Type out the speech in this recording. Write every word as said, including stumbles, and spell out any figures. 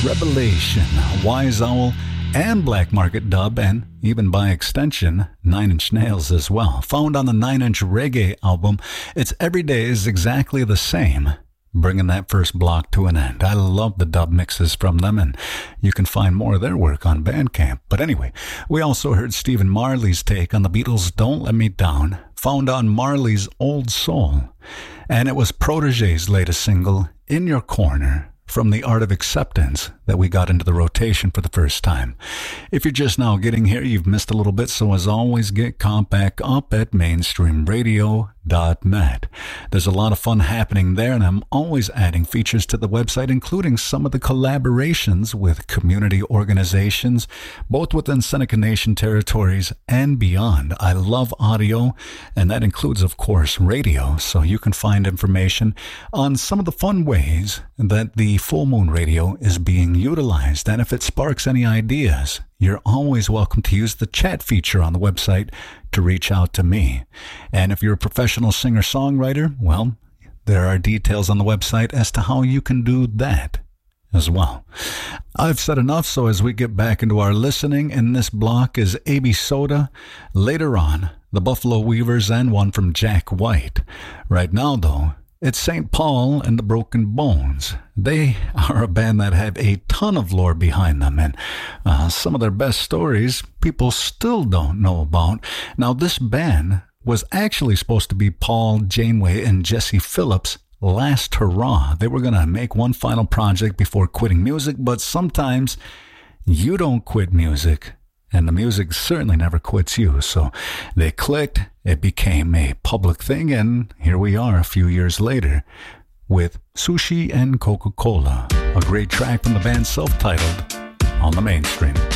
Revelation, Wise Owl, and Black Market Dub, and even by extension, Nine Inch Nails as well. Found on the Nine Inch Reggae album, It's Every Day is Exactly the Same, bringing that first block to an end. I love the dub mixes from them, and you can find more of their work on Bandcamp. But anyway, we also heard Stephen Marley's take on the Beatles' Don't Let Me Down, found on Marley's Old Soul. And it was Protégé's latest single, In Your Corner, from The Art of Acceptance, that we got into the rotation for the first time. If you're just now getting here, you've missed a little bit, so as always, get caught back up at mainstream radio dot net. There's a lot of fun happening there, and I'm always adding features to the website, including some of the collaborations with community organizations, both within Seneca Nation territories and beyond. I love audio, and that includes, of course, radio, so you can find information on some of the fun ways that the Full Moon Radio is being utilized. And if it sparks any ideas, you're always welcome to use the chat feature on the website to reach out to me. And if you're a professional singer-songwriter, well, there are details on the website as to how you can do that as well. I've said enough, so as we get back into our listening, in this block is A B Soda. Later on, the Buffalo Weavers, and one from Jack White. Right now, though, it's Saint Paul and the Broken Bones. They are a band that have a ton of lore behind them, and uh, some of their best stories people still don't know about. Now, this band was actually supposed to be Paul Janeway and Jesse Phillips' last hurrah. They were going to make one final project before quitting music, but sometimes you don't quit music, and the music certainly never quits you. So they clicked, it became a public thing, and here we are a few years later with Sushi and Coca-Cola, a great track from the band self-titled on the mainstream.